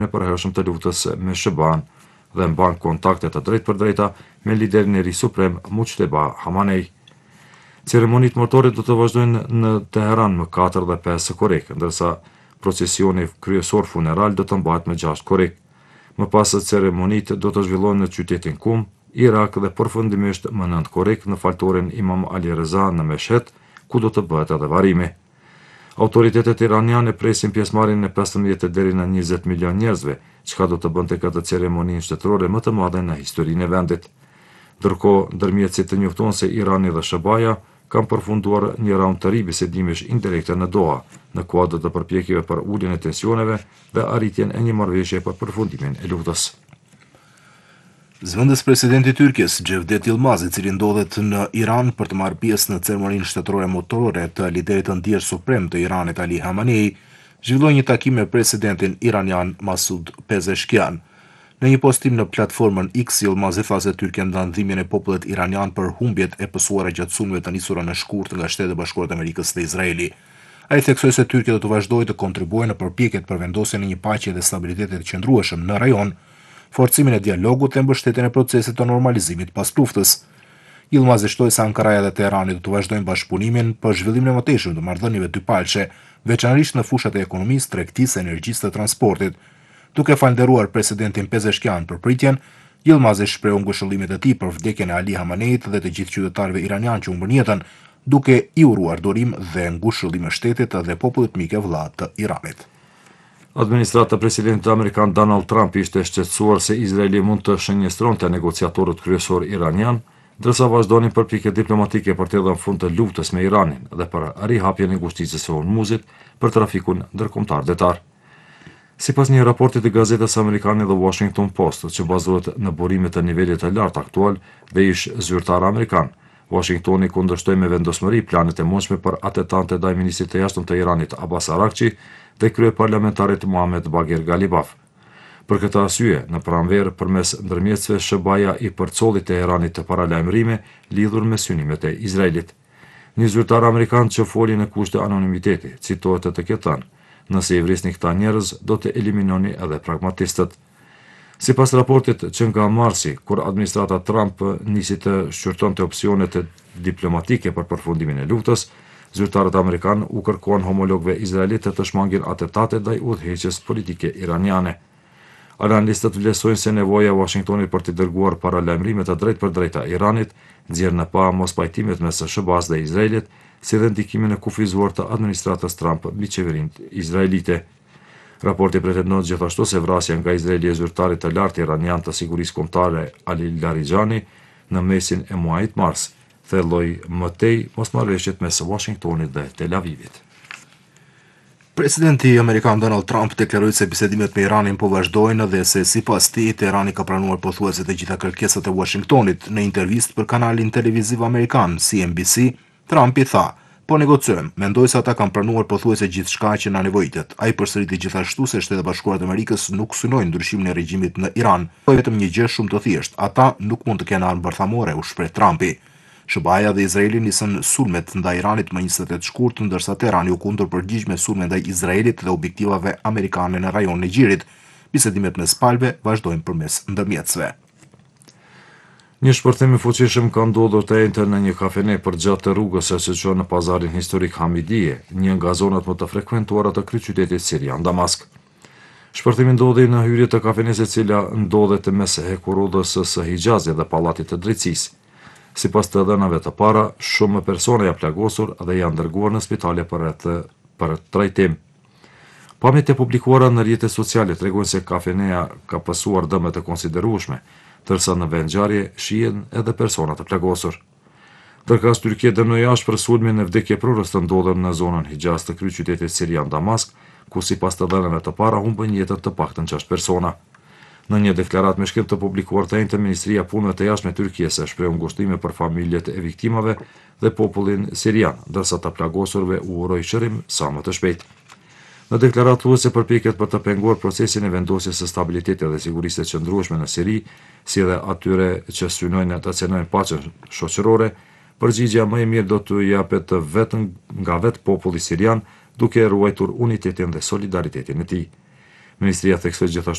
e përhershëm të luftës me SHBA-n dhe mban kontakte të drejtpërdrejta me liderin e ri suprem Mujteba Hamenei. Ceremonitë mortore do të vazhdojnë në Teheran më 4 dhe 5 korrik, ndërsa procesioni kryesor funeral do të mbahet më 6 korrik. Më pas ceremonitë do të zhvillohen në qytetin Kum, Irak dhe përfundimisht më 9 korrik në faltoren Imam Ali Reza në Meshet, ku do të bëhet edhe varimi. Autoritetet iraniane presin pjesëmarrjen e 15 deri në 20 milion njerëzve, çka do të bënte këtë ceremoninë shtetërore më të madhe në historinë e vendit. Ndërkohë, ndërmjetësit të njoftuan se Irani dhe SHBA-ja kanë përfunduar një raund të ri bisedimesh indirekte në Doha, në kuadër të përpjekjeve për uljen e tensioneve dhe arritjen e një marrëveshje për përfundimin e luftës. Zëvendës presidenti i Tyrkisë, Cevdet Yılmaz, i cili ndodhet në Iran për të marrë pjesë në ceremoninë shtetërore mortore të liderit të ndjer suprem të Iranit Ali Hamenei, zhvilloi një takim me presidentin iranian Masud Pezeshkian. Në një postim në platformën X, Yılmaz tha se Tyrkia ndan dhimbjen e popullit iranian për humbjet e pësuara gjatë sulmeve të nisura në shkurt nga Shtetet e Bashkuara të Amerikës dhe Izraeli. Ai theksoi se Tyrkia do të vazhdojë të kontribuojë në përpjekjet për vendosjen e një paqe dhe stabiliteti të qëndrueshëm në rajon, forcimin e dialogut dhe mbështetjen e procesit të normalizimit pas luftës. Yılmaz shtoi se Ankaraja dhe Teherani do të vazhdojnë bashkëpunimin për zhvillimin e mëtejshëm të marrëdhënieve dypalçe, veçanërisht në fushat e ekonomisë, tregtisë, energjisë dhe transportit. Duke falënderuar presidentin Pezeshkian për pritjen, Yılmaz shprehu ngushëllimet e tij për vdekjen e Ali Hameneit dhe të gjithë qytetarëve iranian që humbën jetën, duke i uruar durim dhe ngushëllime shtetit dhe popullit mik e vëlla të Iranit. Administrata e presidentit amerikan Donald Trump ishte shqetësuar se Izraeli mund të shënjestronte negociatorët kryesor iranian, ndërsa vazhdonin përpjekje diplomatike për të dhënë fund të luftës me Iranin dhe për rihapjen e ngushticës së Hormuzit për trafikun ndërkombëtar detar. Sipas një raporti të gazetës amerikane The Washington Post, që bazohet në burime të nivelit të lartë aktual dhe ish zyrtar amerikan, Washingtoni kundërshtoi me vendosmëri planet e mundshme për atentate ndaj ministrit të jashtëm të Iranit Abbas Araghchi dhe kryeparlamentarit Mohammed Bagher Ghalibaf. Për këtë arsye, në pranverë përmes ndërmjetësve SHBA-ja i përcolli Teheranit të paralajmërime lidhur me synimet e Izraelit. Një zyrtar amerikan që foli në kushte anonimiteti, citohet të ketë thënë: "Nëse i vrisni këta njerëz, do të eliminoni edhe pragmatistët." Sipas raportit që nga marsi, kur administrata Trump nisi të shqyrtonte opsionet diplomatike për përfundimin e luftës, zyrtarët amerikanë u kërkuan homologëve izraelite të shmangin atentate ndaj udhëheqjes politike iraniane. Analistët vlerësojnë se nevoja e Washingtonit për të dërguar paralajmërime të drejtpërdrejta Iranit nxjerr në pa mospajtimet mes SHBA-s dhe Izraelit, si dhe ndikimin e kufizuar të administratës Trump mbi qeverinë izraelite. Raporti pretendon gjithashtu se vrasja nga Izraeli e zyrtarit të lartë iranian të sigurisë kombëtare Ali Larijani në mesin e muajit mars thelloi më tej mosmarrëveshjet mes Washingtonit dhe Tel Avivit. Presidenti amerikan Donald Trump deklaroi se bisedimet me Iranin po vazhdojnë dhe se sipas tij Teherani ka pranuar pothuajse të gjitha kërkesat e Washingtonit. Në intervistë për kanalin televiziv amerikan CNBC, Trump i tha: "Po negociojmë, mendoj se ata kanë pranuar pothuajse gjithçka që na nevojitet." Ai përsëriti gjithashtu se Shtetet e Bashkuara të Amerikës nuk synojnë ndryshimin e regjimit në Iran, por vetëm një gjë shumë të thjeshtë: ata nuk mund të kenë armë bërthamore, u shpreh Trumpi. SHBA-ja dhe Izraeli nisën sulmet ndaj Iranit më 28 shkurt, ndërsa Teherani u kundërpërgjigj me sulme ndaj Izraelit dhe objektivave amerikane në rajonin e Gjirit. Bisedimet mes palëve vazhdojnë përmes ndërmjetësve. Një shpërthim i fuqishëm ka ndodhur të njëjtën në një kafene përgjatë të rrugës që çon në pazarin historik Hamidije, një nga zonat më të frekuentuara të kryeqytetit sirian Damask. Shpërthimi ndodhi në hyrje të kafenes e cila ndodhet mes hekurudhës së Hijazit dhe pallatit të drejtësisë. Sipas të dhënave të para, shumë persona janë plagosur dhe janë dërguar në spitale për trajtim. Pamjet e publikuara në rrjetet sociale tregojnë se kafeneja ka pasur dëme të konsiderueshme, ndërsa në vend ngjarje shihen edhe persona të plagosur. Ndërkohë Tyrkia dënoi ashpër sulmin e vdekjeprurës të ndodhur në zonën Hijaz të kryeqytetit sirian Damask, ku sipas të dhënave të para humbën jetën të paktën 6 persona. Në një deklaratë me shkrim të publikuar të njëjtë, Ministria e Punëve të Jashtme e Tyrkisë shpreh ngushëllime për familjet e viktimave dhe popullin sirian, ndërsa të plagosurve u uroi shërim sa më të shpejt. Në deklaratë thuhet se përpjekjet për të penguar procesin e vendosjes së stabilitetit dhe sigurisë së qëndrueshme në Siri, si dhe atyre që synojnë të cenojnë paqen shoqërore, përgjigjja më e mirë do t'u japet vetëm nga vetë populli sirian, duke ruajtur unitetin dhe solidaritetin e tij. Ministria theksoi gjithashtu